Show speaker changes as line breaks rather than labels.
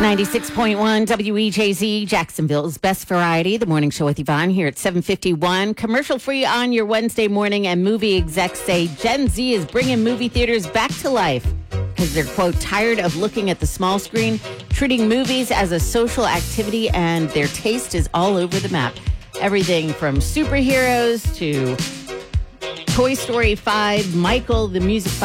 96.1 WEJZ, Jacksonville's best variety. The morning show with Yvonne here at 7:51. Commercial free on your Wednesday morning, and movie execs say Gen Z is bringing movie theaters back to life because they're, quote, tired of looking at the small screen, treating movies as a social activity, and their taste is all over the map. Everything from superheroes to Toy Story 5, Michael, the music